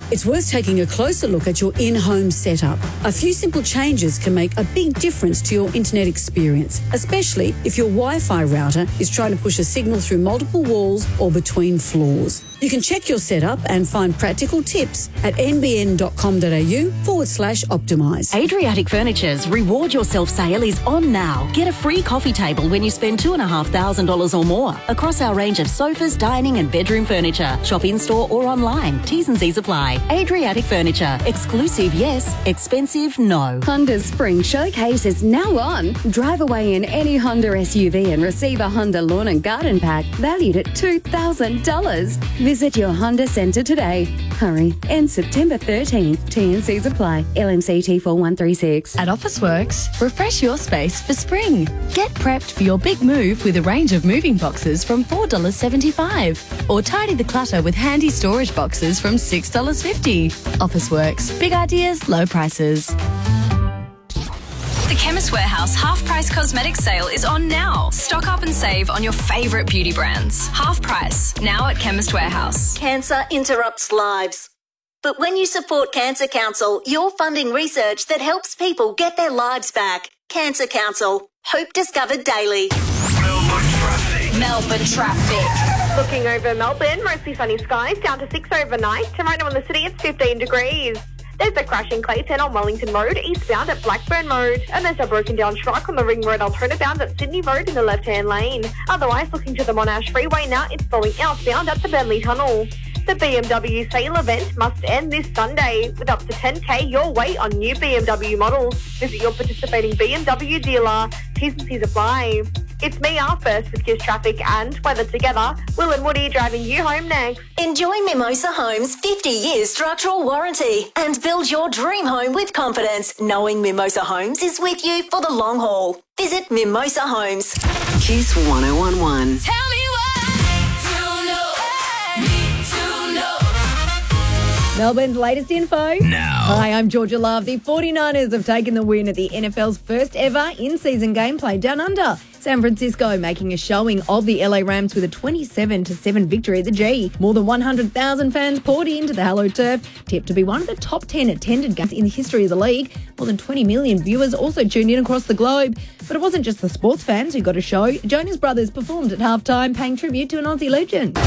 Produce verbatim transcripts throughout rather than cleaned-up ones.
it's worth taking a closer look at your in-home setup. A few simple changes can make a big difference to your internet experience, especially if your Wi-Fi router is trying to push a signal through multiple walls or between floors. You can check your setup and find practical tips at nbn.com.au forward slash optimise. Adriatic Furniture's Reward Yourself sale is on now. Get a free coffee table when you spend two thousand five hundred dollars or more across our range of sofas, dining and bedroom furniture. Shop in-store or online. T's and C's apply. Adriatic Furniture. Exclusive, yes. Expensive, no. Honda's Spring Showcase is now on. Drive away in any Honda S U V and receive a Honda Lawn and Garden Pack valued at two thousand dollars. Visit your Honda Centre today. Hurry. End September thirteenth. T and C's apply. L M C T four one three six. At Officeworks, refresh your space for spring. Get prepped for your big move with a range of moving boxes from four dollars seventy-five. Or tidy the clutter with handy storage boxes from six dollars fifty. Officeworks. Big ideas, low prices. The Chemist Warehouse Half Price Cosmetics Sale is on now. Stock up and save on your favourite beauty brands. Half price, now at Chemist Warehouse. Cancer interrupts lives. But when you support Cancer Council, you're funding research that helps people get their lives back. Cancer Council. Hope discovered daily. Melbourne traffic. Melbourne traffic. Looking over Melbourne, mostly sunny skies, down to six overnight. And right now in the city, it's fifteen degrees. There's a crash in Clayton on Wellington Road, eastbound at Blackburn Road. And there's a broken down truck on the Ring Road alternative bound at Sydney Road in the left-hand lane. Otherwise, looking to the Monash Freeway now, it's flowing outbound at the Bentley Tunnel. The B M W sale event must end this Sunday with up to ten K your way on new B M W models. Visit your participating B M W dealer. T's and C's apply. It's me, our first with Kiss Traffic and Weather Together. Will and Woody driving you home next. Enjoy Mimosa Homes' fifty years structural warranty and build your dream home with confidence, knowing Mimosa Homes is with you for the long haul. Visit Mimosa Homes. Kiss one oh one one. Tell me Melbourne's latest info. Now. Hi, I'm Georgia Love. The forty-niners have taken the win at the N F L's first ever in-season game played down under. San Francisco making a showing of the L A Rams with a twenty-seven to seven victory at the G. More than one hundred thousand fans poured into the hallowed turf, tipped to be one of the top ten attended games in the history of the league. More than twenty million viewers also tuned in across the globe. But it wasn't just the sports fans who got a show. Jonas Brothers performed at halftime, paying tribute to an Aussie legend.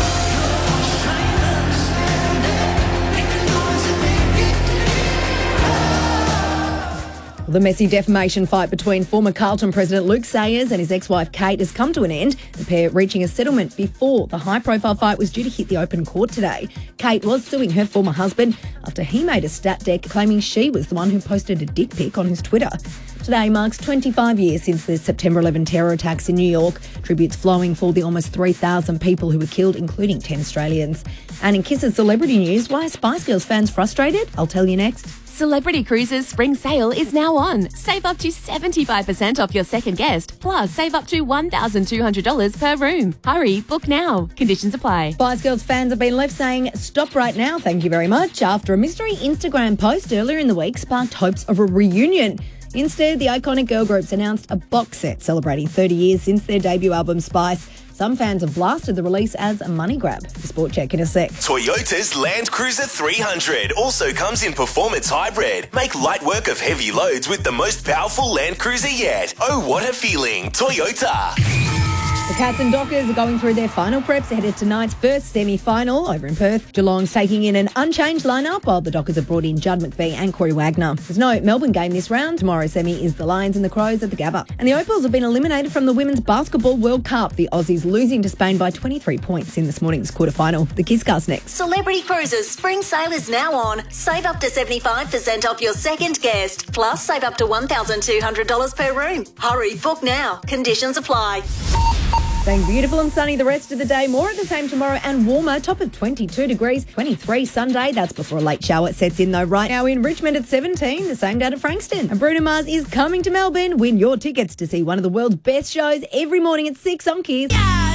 The messy defamation fight between former Carlton president Luke Sayers and his ex-wife Kate has come to an end, the pair reaching a settlement before the high-profile fight was due to hit the open court today. Kate was suing her former husband after he made a stat deck claiming she was the one who posted a dick pic on his Twitter. Today marks twenty-five years since the September eleventh terror attacks in New York, tributes flowing for the almost three thousand people who were killed, including ten Australians. And in Kiss's celebrity news, why are Spice Girls fans frustrated? I'll tell you next. Celebrity Cruises Spring Sale is now on. Save up to seventy-five percent off your second guest, plus save up to one thousand two hundred dollars per room. Hurry, book now. Conditions apply. Spice Girls fans have been left saying, stop right now, thank you very much, after a mystery Instagram post earlier in the week sparked hopes of a reunion. Instead, the iconic girl groups announced a box set celebrating thirty years since their debut album, Spice. Some fans have blasted the release as a money grab. The Sport Check in a sec. Toyota's Land Cruiser three hundred also comes in performance hybrid. Make light work of heavy loads with the most powerful Land Cruiser yet. Oh, what a feeling. Toyota. The Cats and Dockers are going through their final preps ahead of tonight's first semi-final over in Perth. Geelong's taking in an unchanged lineup while the Dockers have brought in Judd McBee and Corey Wagner. There's no Melbourne game this round. Tomorrow's semi is the Lions and the Crows at the Gabba. And the Opals have been eliminated from the Women's Basketball World Cup. The Aussies losing to Spain by twenty-three points in this morning's quarterfinal. The Kisscast next. Celebrity Cruises Spring Sale is now on. Save up to seventy-five percent off your second guest, plus save up to one thousand two hundred dollars per room. Hurry, book now. Conditions apply. Staying beautiful and sunny the rest of the day. More of the same tomorrow and warmer. Top of twenty-two degrees, twenty-three Sunday. That's before a late shower sets in though. Right now in Richmond at seventeen, the same down at Frankston. And Bruno Mars is coming to Melbourne. Win your tickets to see one of the world's best shows every morning at six on Kiss. Yeah!